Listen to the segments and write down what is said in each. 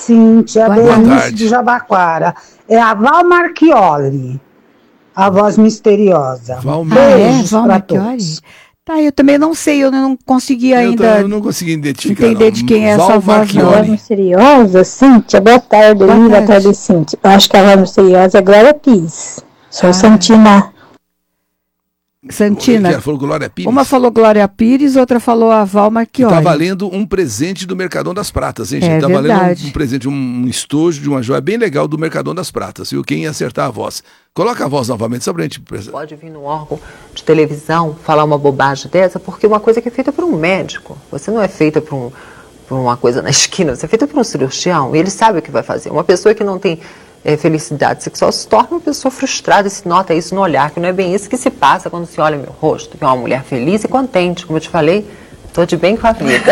Cíntia, Boa Bernice tarde. de Jabaquara. É a Val Marchioli, a voz misteriosa. Val Beijos Val pra Marchiori? todos. Tá, eu também não sei, eu não consegui ainda Eu não consegui identificar, entender não. de quem é Val essa voz, não. Marchioli. Voz misteriosa, Cíntia, boa tarde, Boa boa tarde. tarde, Cíntia. Eu acho que a voz misteriosa é Glória Pires. Sou Santina. Santina. Ela falou Glória Pires. Uma falou Glória Pires, outra falou a Val Que Marchiori. tá valendo um presente do Mercadão das Pratas, hein, gente? É Tá verdade. valendo um presente, um estojo de uma joia bem legal do Mercadão das Pratas, viu? Quem ia acertar a voz. Coloca a voz novamente, só pra gente... Pode vir no órgão de televisão falar uma bobagem dessa, porque uma coisa que é feita por um médico. Você não é feita por uma coisa na esquina, você é feita por um cirurgião, e ele sabe o que vai fazer. Uma pessoa que não tem felicidade sexual se torna uma pessoa frustrada, e se nota isso no olhar, que não é bem isso que se passa quando se olha meu rosto, que é uma mulher feliz e contente, como eu te falei, estou de bem com a vida.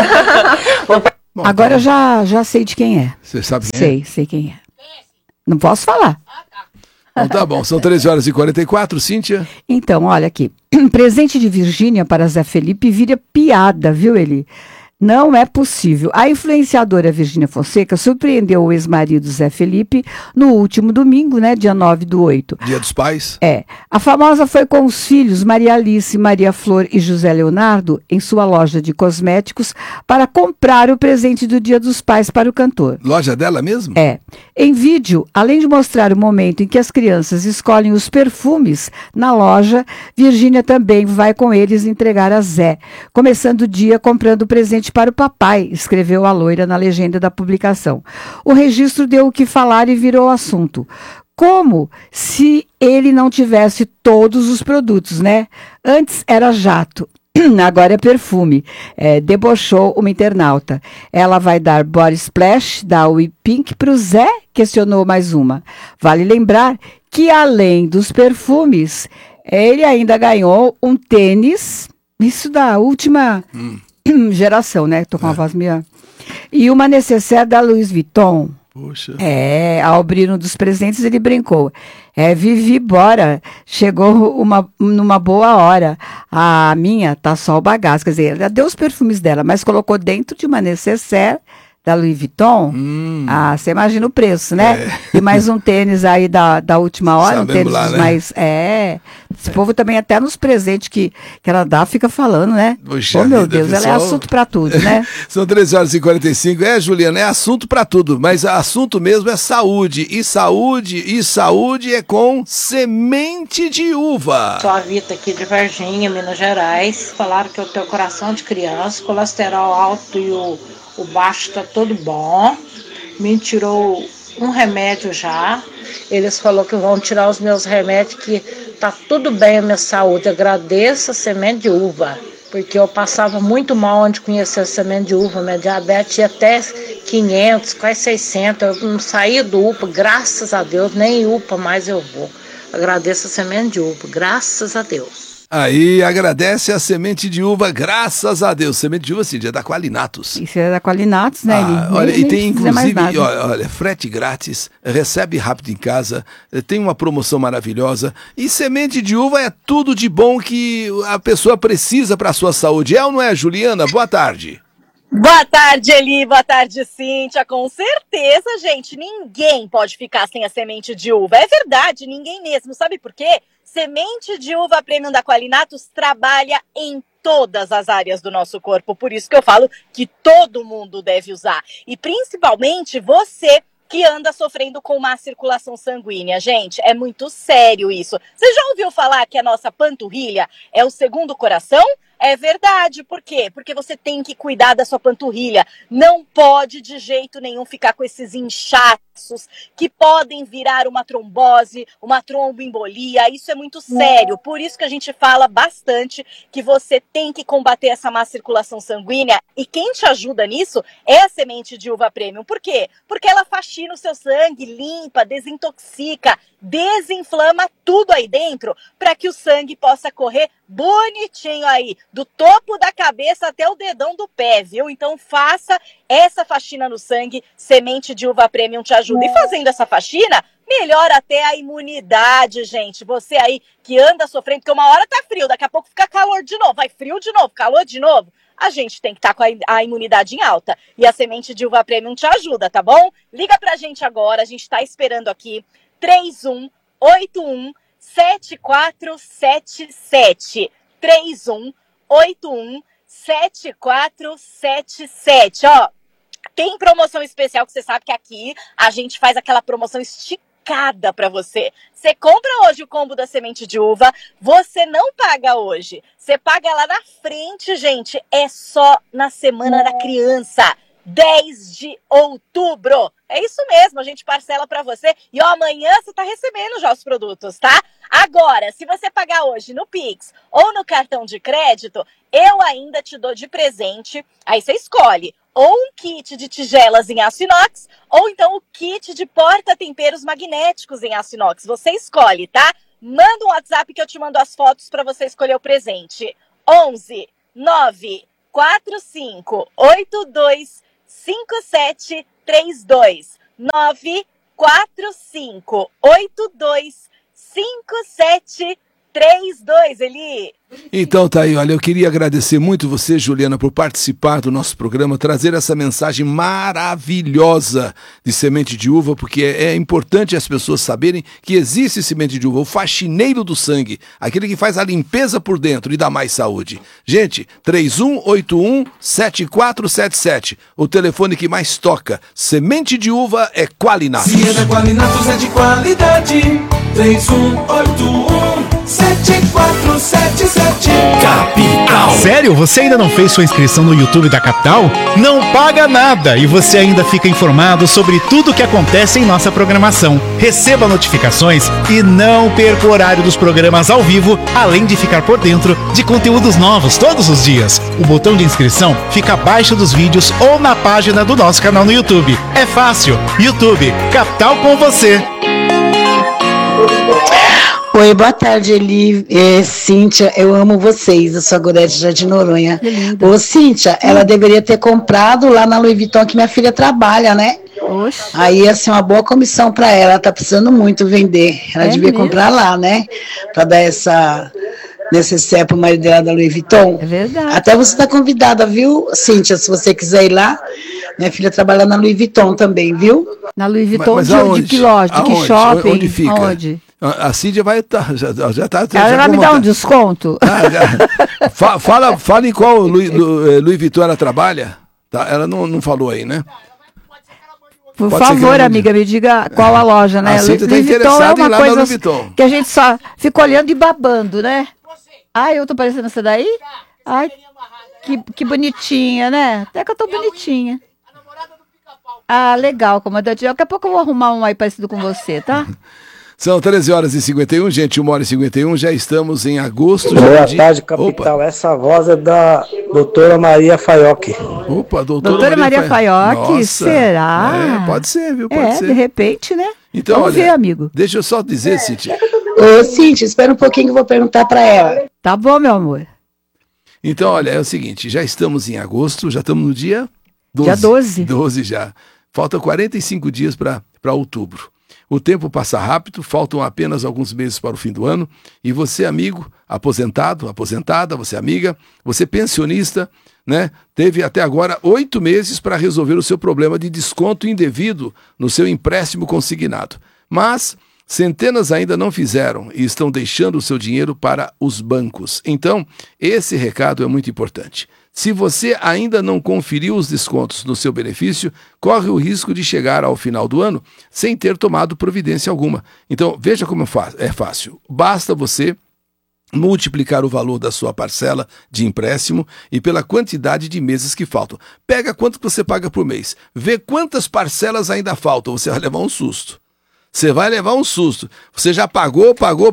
Bom, Agora eu já sei de quem é. Você sabe quem Sei quem é. Não posso falar. Então tá bom, são 13h44, Cíntia. Então, olha aqui. Presente de Virgínia para Zé Felipe vira piada, viu, Eli? Não é possível. A influenciadora Virgínia Fonseca surpreendeu o ex-marido Zé Felipe no último domingo, né, dia 9/8. Dia dos Pais. A famosa foi com os filhos Maria Alice, Maria Flor e José Leonardo em sua loja de cosméticos para comprar o presente do Dia dos Pais para o cantor. Loja dela mesmo? Em vídeo, além de mostrar o momento em que as crianças escolhem os perfumes na loja, Virgínia também vai com eles entregar a Zé, começando o dia comprando o presente para o papai, escreveu a loira na legenda da publicação. O registro deu o que falar e virou assunto. Como se ele não tivesse todos os produtos, né? Antes era jato. Agora é perfume, debochou uma internauta. Ela vai dar body splash da We Pink para o Zé? Questionou mais uma. Vale lembrar que além dos perfumes, ele ainda ganhou um tênis, isso da última geração, né? Tô com a voz meio... E uma necessaire da Louis Vuitton. Poxa. Ao abrir um dos presentes, ele brincou. Vivi, bora. Chegou numa boa hora. A minha tá só o bagaço. Quer dizer, ela deu os perfumes dela, mas colocou dentro de uma necessaire da Louis Vuitton. Você imagina o preço, né? E mais um tênis aí da última hora. Sabemos um tênis lá, né? mais... Esse povo também, até nos presentes que ela dá, fica falando, né? Poxa Oh, meu vida, Deus, ela é pessoal. assunto pra tudo, né? São 13h45. Juliana, é assunto pra tudo, mas assunto mesmo é saúde. E saúde é com semente de uva. Sou a Vita aqui de Varginha, Minas Gerais. Falaram que eu tenho coração de criança, colesterol alto e o baixo tá todo bom. Me tirou um remédio já. Eles falaram que vão tirar os meus remédios, que tá tudo bem a minha saúde. Agradeço a semente de uva, porque eu passava muito mal onde conhecer a semente de uva. Minha diabetes ia até 500, quase 600. Eu não saía do UPA, graças a Deus, nem UPA mais eu vou. Agradeço a semente de uva, graças a Deus. Aí, agradece a semente de uva, graças a Deus. Semente de uva, sim, é da Qualinatus. Isso é da Qualinatus, né? Olha, e tem inclusive, mais olha, frete grátis, recebe rápido em casa, tem uma promoção maravilhosa. E semente de uva é tudo de bom que a pessoa precisa para a sua saúde. É ou não é, Juliana? Boa tarde. Boa tarde, Eli. Boa tarde, Cíntia. Com certeza, gente, ninguém pode ficar sem a semente de uva. É verdade, ninguém mesmo. Sabe por quê? Semente de uva premium da Qualinatus trabalha em todas as áreas do nosso corpo. Por isso que eu falo que todo mundo deve usar. E principalmente você que anda sofrendo com má circulação sanguínea. Gente, é muito sério isso. Você já ouviu falar que a nossa panturrilha é o segundo coração? É verdade. Por quê? Porque você tem que cuidar da sua panturrilha. Não pode de jeito nenhum ficar com esses inchaços que podem virar uma trombose, uma tromboembolia. Isso é muito sério. Por isso que a gente fala bastante que você tem que combater essa má circulação sanguínea. E quem te ajuda nisso é a semente de uva premium. Por quê? Porque ela faxina o seu sangue, limpa, desintoxica, desinflama tudo aí dentro para que o sangue possa correr bonitinho aí, do topo da cabeça até o dedão do pé, viu? Então faça essa faxina no sangue, semente de uva premium te ajuda. E fazendo essa faxina, melhora até a imunidade, gente. Você aí que anda sofrendo, porque uma hora tá frio, daqui a pouco fica calor de novo, vai frio de novo, calor de novo. a gente tem que estar com a imunidade em alta. E a semente de uva premium te ajuda, tá bom? Liga pra gente agora, a gente tá esperando aqui. 3181-7477. 3181-7477. Ó, tem promoção especial que você sabe que aqui a gente faz aquela promoção esticada para você. Você compra hoje o combo da semente de uva, você não paga hoje. Você paga lá na frente, gente. É só na Semana da Criança. 10 de outubro. É isso mesmo, a gente parcela pra você. E ó, amanhã você tá recebendo já os produtos, tá? Agora, se você pagar hoje no Pix ou no cartão de crédito, eu ainda te dou de presente. Aí você escolhe ou um kit de tigelas em aço inox ou então o kit de porta-temperos magnéticos em aço inox. Você escolhe, tá? Manda um WhatsApp que eu te mando as fotos pra você escolher o presente. 11 9 45 82 5732 945 82 5732, Eli. Então tá aí, olha, eu queria agradecer muito você, Juliana, por participar do nosso programa, trazer essa mensagem maravilhosa de semente de uva, porque é importante as pessoas saberem que existe semente de uva, o faxineiro do sangue, aquele que faz a limpeza por dentro e dá mais saúde. Gente, 3181-7477, o telefone que mais toca. Semente de uva é Qualinato. Se é da Qualinato, é de qualidade. 3181-7477. Capital. Sério? Você ainda não fez sua inscrição no YouTube da Capital? Não paga nada e você ainda fica informado sobre tudo o que acontece em nossa programação. Receba notificações e não perca o horário dos programas ao vivo, além de ficar por dentro de conteúdos novos todos os dias. O botão de inscrição fica abaixo dos vídeos ou na página do nosso canal no YouTube. É fácil. YouTube, Capital com você. Oi, boa tarde, Eli. Cíntia, eu amo vocês. Eu sou a Gorete Jardim Noronha. Ô, Cíntia, ela deveria ter comprado lá na Louis Vuitton, que minha filha trabalha, né? Oxe. Aí ia ser uma boa comissão para ela. Ela tá precisando muito vender. Ela devia comprar lá, né? Para dar essa necessaire pro marido dela da Louis Vuitton. É verdade. Até você tá convidada, viu, Cíntia? Se você quiser ir lá. Minha filha trabalha na Louis Vuitton também, viu? Na Louis Vuitton, Mas de que loja? De que shopping? Onde fica? Aonde? A Cíntia vai estar. Já tá. Ela vai me dar um desconto? Fala em qual Louis Vuitton ela trabalha. Tá? Ela não falou aí, né? Por favor, amiga, me diga qual a loja, né? A Cíntia está Louis Vuitton interessada é em ir lá uma na coisa Louis Vuitton. que a gente só fica olhando e babando, né? Ai, eu tô parecendo essa daí? Ai, que bonitinha, né? Até que eu tô bonitinha. Ah, legal, comandante. Daqui a pouco eu vou arrumar um aí parecido com você, tá? São 13h51, gente, 1h51, já estamos em agosto. Boa tarde, Capital. Opa. Essa voz é da doutora Maria Faiocchi. Opa, doutora Maria Faiocchi, será? Pode ser, viu? Pode ser. De repente, né? Então, vamos ver, amigo. Deixa eu só dizer, Cíntia. Ô, Cíntia, espera um pouquinho que eu vou perguntar para ela. Tá bom, meu amor. Então, olha, é o seguinte, já estamos em agosto, já estamos no dia 12. Dia 12. 12 já. Faltam 45 dias para outubro. O tempo passa rápido, faltam apenas alguns meses para o fim do ano, e você, amigo, aposentado, aposentada, você amiga, você pensionista, né, teve até agora 8 meses para resolver o seu problema de desconto indevido no seu empréstimo consignado. Mas centenas ainda não fizeram e estão deixando o seu dinheiro para os bancos. Então, esse recado é muito importante. Se você ainda não conferiu os descontos no seu benefício, corre o risco de chegar ao final do ano sem ter tomado providência alguma. Então, veja como é fácil. Basta você multiplicar o valor da sua parcela de empréstimo e pela quantidade de meses que faltam. Pega quanto que você paga por mês. Vê quantas parcelas ainda faltam. Você vai levar um susto. Você vai levar um susto. Você já pagou.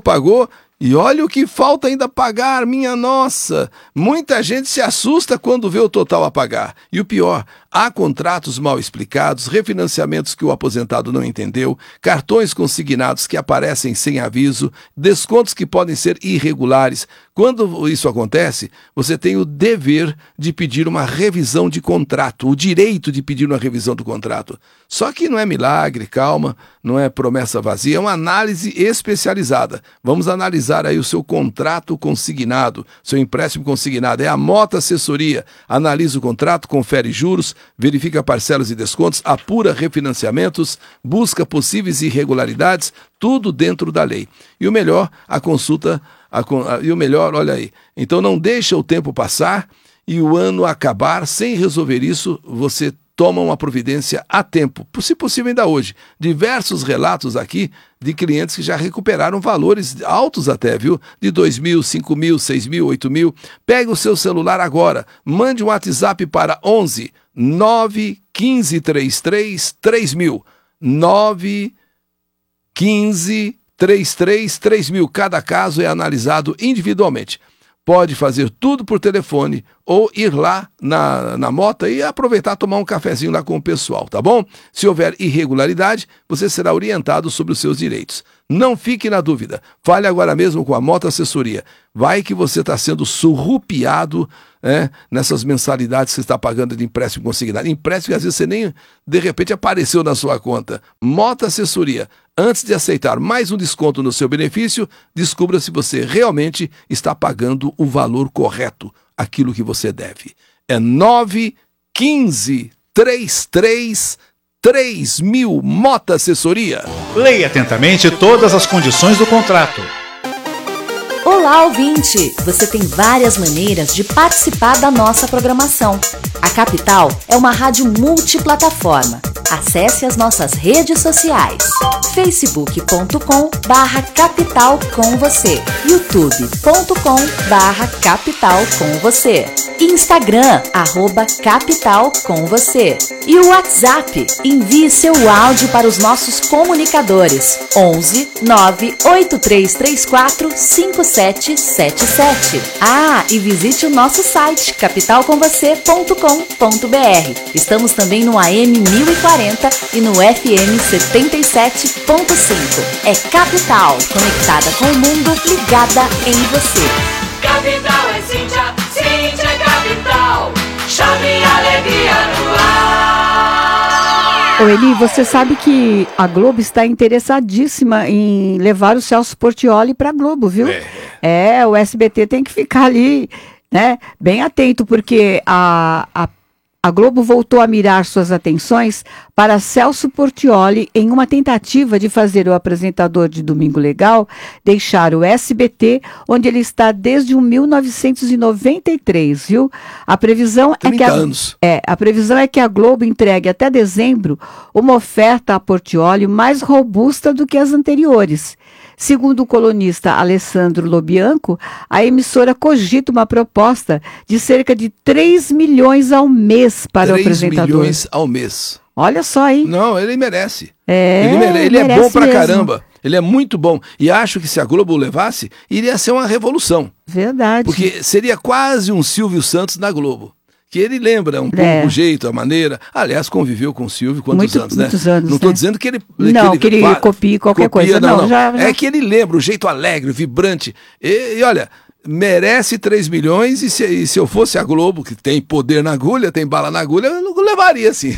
E olha o que falta ainda pagar, minha nossa! Muita gente se assusta quando vê o total a pagar. E o pior, Há contratos mal explicados, refinanciamentos que o aposentado não entendeu, cartões consignados que aparecem sem aviso, descontos que podem ser irregulares. Quando isso acontece, você tem o dever de pedir uma revisão de contrato, o direito de pedir uma revisão do contrato. Só que não é milagre, calma, não é promessa vazia, é uma análise especializada. Vamos analisar aí o seu contrato consignado, seu empréstimo consignado. É a Mota Assessoria. Analisa o contrato, confere juros, verifica parcelas e descontos, apura refinanciamentos, busca possíveis irregularidades, tudo dentro da lei. E o melhor, a consulta, olha aí. Então não deixa o tempo passar e o ano acabar sem resolver isso, você toma uma providência a tempo, se possível ainda hoje. Diversos relatos aqui de clientes que já recuperaram valores altos até, viu? De 2 mil, 5 mil, 6 mil, 8 mil. Pega o seu celular agora, mande um WhatsApp para 11 9 15 33 3000. 9 15 33 3000. Cada caso é analisado individualmente. Pode fazer tudo por telefone ou ir lá na Mota e aproveitar tomar um cafezinho lá com o pessoal, tá bom? Se houver irregularidade, você será orientado sobre os seus direitos. Não fique na dúvida. Fale agora mesmo com a Mota Assessoria. Vai que você está sendo surrupiado, né, nessas mensalidades que você está pagando de empréstimo consignado. Empréstimo que às vezes você nem, de repente, apareceu na sua conta. Mota Assessoria. Antes de aceitar mais um desconto no seu benefício, descubra se você realmente está pagando o valor correto, aquilo que você deve. É 915 33 3000. Mota Assessoria. Leia atentamente todas as condições do contrato. Olá, ouvinte! Você tem várias maneiras de participar da nossa programação. A Capital é uma rádio multiplataforma. Acesse as nossas redes sociais: facebook.com/capital com você, youtube.com/capital com você, Instagram @capital com você e o WhatsApp. Envie seu áudio para os nossos comunicadores 11 98334 5777. E visite o nosso site capitalcomvocê.com.br. Estamos também no AM 1040 e no FM 77.5. É Capital, conectada com o mundo, ligada em você. Capital é Cíntia, Cíntia é Capital. Chame e alegria no ar. Ô Eli, você sabe que a Globo está interessadíssima em levar o Celso Portiolli para a Globo, viu? O SBT tem que ficar ali, né, bem atento, porque a Globo voltou a mirar suas atenções para Celso Portiolli em uma tentativa de fazer o apresentador de Domingo Legal deixar o SBT, onde ele está desde 1993, viu? A previsão a previsão é que a Globo entregue até dezembro uma oferta a Portiolli mais robusta do que as anteriores. Segundo o colunista Alessandro Lobianco, a emissora cogita uma proposta de cerca de 3 milhões ao mês para o apresentador. 3 milhões ao mês. Olha só aí. Não, ele merece. Ele é bom pra caramba. Ele é muito bom. E acho que se a Globo o levasse, iria ser uma revolução. Verdade. Porque seria quase um Silvio Santos na Globo. Que ele lembra um pouco o jeito, a maneira. Aliás, conviveu com o Silvio quantos anos, né? Muitos anos, não estou dizendo que ele... que ele copie qualquer coisa. Não. Já... É que ele lembra o jeito alegre, vibrante. E olha, merece 3 milhões e se eu fosse a Globo, que tem poder na agulha, tem bala na agulha, eu levaria sim.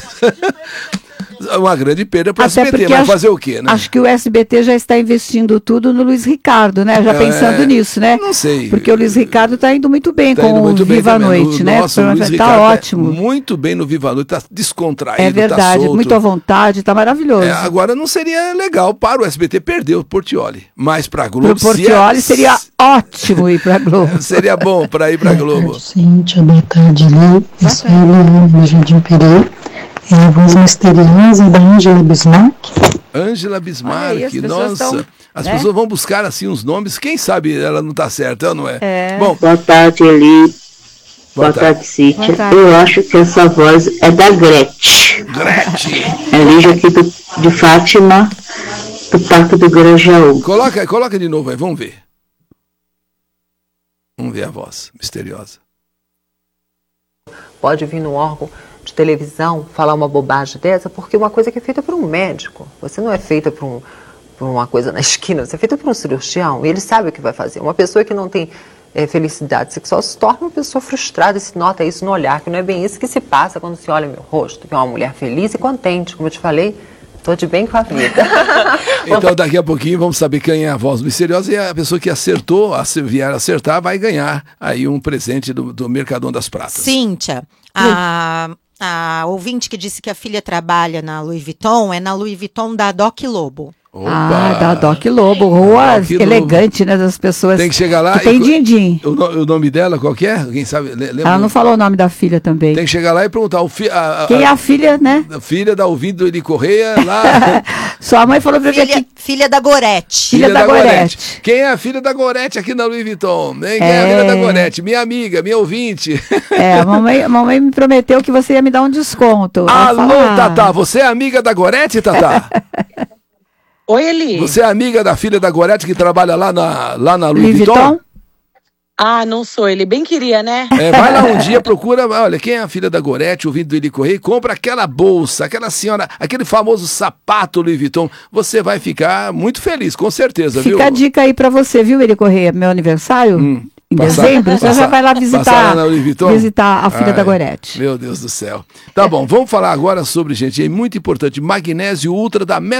Uma grande perda para o SBT, mas fazer o quê, né? Acho que o SBT já está investindo tudo no Luiz Ricardo, né? Já pensando nisso, né? Não sei. Porque o Luiz Ricardo está indo muito bem com o Viva a Noite, né? Está ótimo. Muito bem no Viva a Noite, está descontraído, é verdade, tá solto. Muito à vontade, está maravilhoso. Agora não seria legal para o SBT perder o Portiolli, mas para a Globo... Para o Portiolli seria ótimo ir para a Globo. Seria bom para ir para a Globo. Cíntia, boa tarde, Li. Eu sou a Eliane do Jardim Pereira. É a voz misteriosa da Ângela Bismarck. Ângela Bismarck, nossa. As pessoas vão buscar assim uns nomes, quem sabe ela não está certa, ou não é? Bom, boa tarde, Eli. Boa tarde, Cíntia. Eu acho que essa voz é da Gretchen. É Lígia aqui de Fátima, do Parque do Grajaú. Coloca de novo aí, vamos ver. Vamos ver a voz misteriosa. Pode vir no órgão de televisão falar uma bobagem dessa, porque uma coisa que é feita por um médico, você não é feita por uma coisa na esquina, você é feita por um cirurgião, e ele sabe o que vai fazer. Uma pessoa que não tem felicidade sexual se torna uma pessoa frustrada, e se nota isso no olhar, que não é bem isso que se passa quando se olha meu rosto, que é uma mulher feliz e contente, como eu te falei, estou de bem com a vida. Então daqui a pouquinho vamos saber quem é a voz misteriosa, e a pessoa que acertou, se vier a acertar, vai ganhar aí um presente do Mercadão das Pratas. Cíntia, a ouvinte que disse que a filha trabalha na Louis Vuitton, é na Louis Vuitton da Doc Lobo. Opa. Da Doc Lobo, rua elegante, né, das pessoas. Tem que chegar lá. Que tem din-din. O nome dela, qual que é? Quem sabe? Ela não falou o nome da filha também. Tem que chegar lá e perguntar. Quem é a filha, né? A filha da ouvinte do Eli Correia lá. Sua mãe falou pra mim aqui. Filha da Gorete. Filha da Gorete. Quem é a filha da Gorete aqui na Louis Vuitton? Quem é a filha da Gorete? Minha amiga, minha ouvinte. A mamãe me prometeu que você ia me dar um desconto. Alô, Tatá, você é amiga da Gorete, Tatá? Oi, Eli. Você é amiga da filha da Gorete que trabalha lá na Louis Vuitton? Ah, não sou. Ele bem queria, né? Vai lá um dia, procura, olha, quem é a filha da Gorete, ouvindo do Eli Correia, compra aquela bolsa, aquela senhora, aquele famoso sapato Louis Vuitton. Você vai ficar muito feliz, com certeza, viu? Fica a dica aí pra você, viu, Eli Correia? Meu aniversário, em dezembro, você já vai lá visitar a filha da Gorete. Meu Deus do céu. Tá bom, vamos falar agora sobre, gente, é muito importante, magnésio ultra da